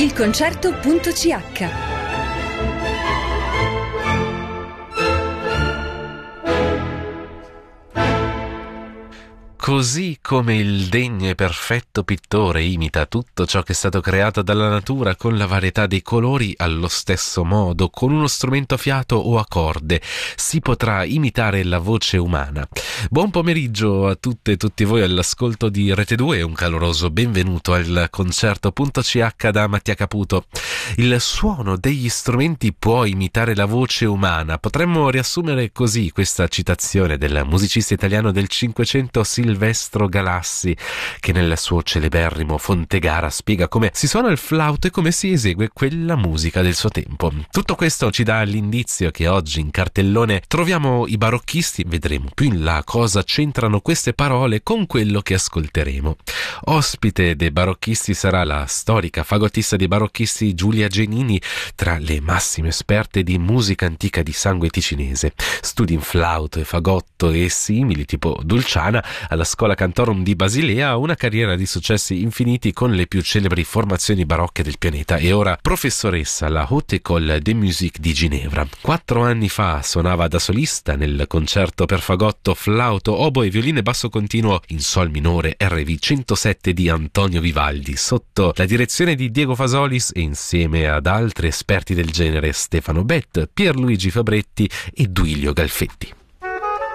ilconcerto.ch. Così come il degno e perfetto pittore imita tutto ciò che è stato creato dalla natura con la varietà dei colori, allo stesso modo, con uno strumento a fiato o a corde, si potrà imitare la voce umana. Buon pomeriggio a tutte e tutti voi all'ascolto di Rete 2 e un caloroso benvenuto al concerto.ch da Mattia Caputo. Il suono degli strumenti può imitare la voce umana. Potremmo riassumere così questa citazione del musicista italiano del Cinquecento Silvestro Galassi, che nel suo celeberrimo Fontegara spiega come si suona il flauto e come si esegue quella musica del suo tempo. Tutto questo ci dà l'indizio che oggi in cartellone troviamo i barocchisti. Vedremo più in là cosa c'entrano queste parole con quello che ascolteremo. Ospite dei barocchisti sarà la storica fagottista dei barocchisti Giulia Genini, tra le massime esperte di musica antica di sangue ticinese. Studi in flauto e fagotto e simili tipo Dulciana alla Schola Cantorum di Basilea, una carriera di successi infiniti con le più celebri formazioni barocche del pianeta e ora professoressa alla Haute École de Musique di Ginevra. 4 anni fa suonava da solista nel concerto per fagotto, flauto, oboe, violino e basso continuo in sol minore RV 107 di Antonio Vivaldi sotto la direzione di Diego Fasolis e insieme ad altri esperti del genere Stefano Bett, Pierluigi Fabretti e Duilio Galfetti.